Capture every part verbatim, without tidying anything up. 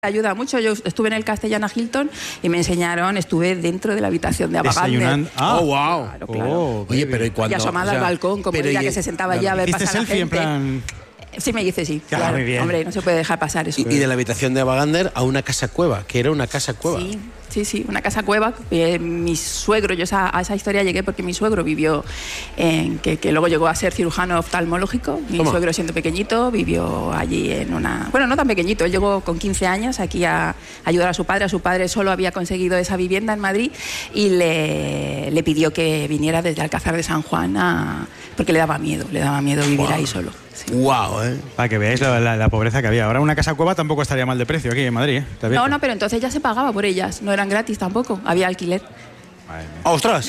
Ayuda mucho. Yo estuve en el Castellana Hilton y me enseñaron, estuve dentro de la habitación de Ava Gardner. Ah, oh, wow. Claro, claro. Oh, oye, pero ¿y cuándo? Y asomada o sea, al balcón, como ella, y... que se sentaba allá a ver pasar la gente. En plan... Sí, me dice sí. Claro, muy bien. Hombre, no se puede dejar pasar eso. Y, y de la habitación de Ava Gardner a una casa cueva, que era una casa cueva. Sí, sí, sí, una casa cueva. Eh, mi suegro, yo esa, a esa historia llegué porque mi suegro vivió, en, que, que luego llegó a ser cirujano oftalmológico. Mi ¿Cómo? Suegro, siendo pequeñito, vivió allí en una... Bueno, no tan pequeñito, él llegó con quince años aquí a ayudar a su padre. A su padre solo había conseguido esa vivienda en Madrid y le, le pidió que viniera desde Alcázar de San Juan a... porque le daba miedo, le daba miedo vivir wow. ahí solo. Sí. Wow, ¿eh? Para que veáis la, la, la pobreza que había. Ahora una casa cueva tampoco estaría mal de precio aquí en Madrid, ¿eh? No, no, pero entonces ya se pagaba por ellas. No eran gratis tampoco, había alquiler. ¡Ostras!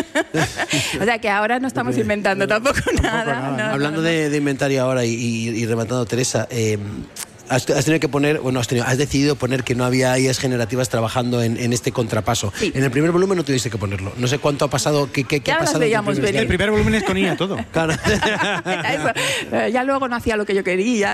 O sea que ahora no estamos inventando tampoco, tampoco nada. nada. No, Hablando no, no. De, de inventario ahora y, y, y rematando, Teresa, eh, has, has tenido que poner, bueno, has, tenido, has decidido poner que no había I As generativas trabajando en, en este contrapaso. Sí. En el primer volumen no tuviste que ponerlo. No sé cuánto ha pasado, qué, qué, qué ya ha pasado. Las veíamos el, venir. el primer volumen es con I A todo. Claro. Eso. Ya luego no hacía lo que yo quería.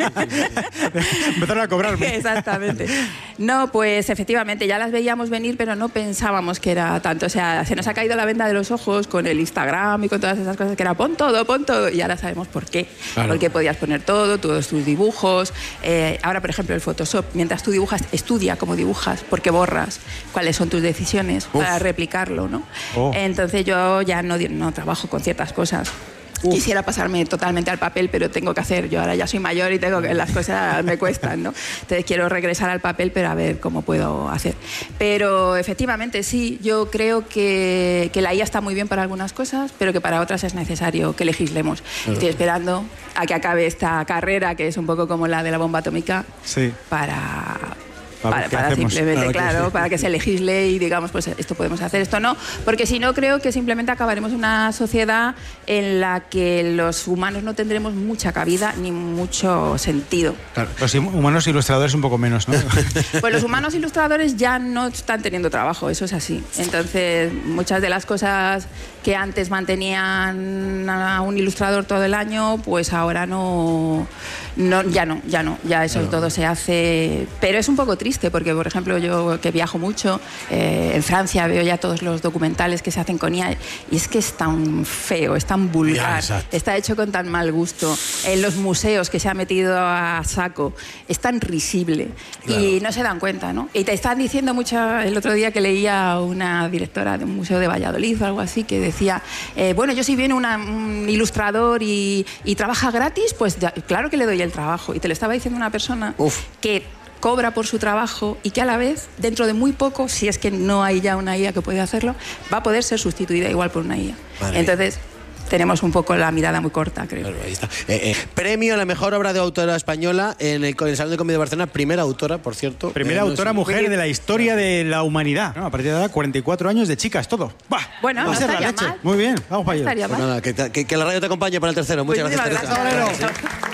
Empezaron a cobrarme. Exactamente. No, pues efectivamente, ya las veíamos venir, pero no pensábamos que era tanto. O sea, se nos ha caído la venda de los ojos con el Instagram y con todas esas cosas que era pon todo, pon todo. Y ahora sabemos por qué. Claro. Porque podías poner todo, todos tus dibujos. Eh, ahora, por ejemplo, el Photoshop, mientras tú dibujas, estudia cómo dibujas, porque borras, cuáles son tus decisiones Uf. Para replicarlo, ¿no? Oh. Entonces yo ya no, no trabajo con ciertas cosas. Uf. Quisiera pasarme totalmente al papel, pero tengo que hacer. Yo ahora ya soy mayor y tengo que las cosas me cuestan, ¿no? Entonces quiero regresar al papel, pero a ver cómo puedo hacer. Pero efectivamente sí, yo creo que, que la I A está muy bien para algunas cosas, pero que para otras es necesario que legislemos. Claro. Estoy esperando a que acabe esta carrera, que es un poco como la de la bomba atómica, sí. para... Para, para simplemente, claro, claro, para que se legisle y digamos, pues esto podemos hacer, esto no, porque si no creo que simplemente acabaremos una sociedad en la que los humanos no tendremos mucha cabida ni mucho sentido. Claro, los humanos ilustradores un poco menos, ¿no? Pues los humanos ilustradores ya no están teniendo trabajo, eso es así. Entonces, muchas de las cosas que antes mantenían a un ilustrador todo el año, pues ahora no, no ya no, ya no, ya eso claro. todo se hace, pero es un poco triste. Porque, por ejemplo, yo que viajo mucho, eh, en Francia veo ya todos los documentales que se hacen con I A y es que es tan feo, es tan vulgar, ya, está hecho con tan mal gusto. En los museos que se ha metido a saco, es tan risible claro. y no se dan cuenta, ¿no? Y te están diciendo mucho, el otro día que leía a una directora de un museo de Valladolid o algo así, que decía, eh, bueno, yo si viene una, un ilustrador y, y trabaja gratis, pues ya, claro que le doy el trabajo. Y te lo estaba diciendo una persona Uf. que cobra por su trabajo y que a la vez, dentro de muy poco, si es que no hay ya una I A que puede hacerlo, va a poder ser sustituida igual por una I A. Vale. Entonces, tenemos un poco la mirada muy corta, creo. Claro, ahí está. Eh, eh, premio a la mejor obra de autora española en el, en el Salón de Comedia de Barcelona. Primera autora, por cierto. Primera eh, autora no sé. mujer de la historia de la humanidad. No, a partir de ahora, cuarenta y cuatro años de chicas, todo. Bah, bueno, va no a ser la estaría leche. mal. Muy bien, vamos para allá. Pues nada, que, que, que la radio te acompañe para el tercero. Muchas Muchísimas gracias, Teresa. Gracias.